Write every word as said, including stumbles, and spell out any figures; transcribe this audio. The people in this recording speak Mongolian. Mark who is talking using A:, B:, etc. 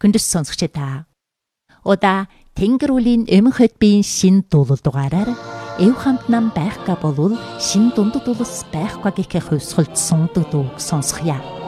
A: Хүндэс сонсогч та. Удаа Тэнгэр үлийн эмэн хотбын шин дуулал дугаараар эв хамт нам байхга болвол шин дундад улс байхгүй гэхээ хувьсгалж сундаг дууг сонсгоё.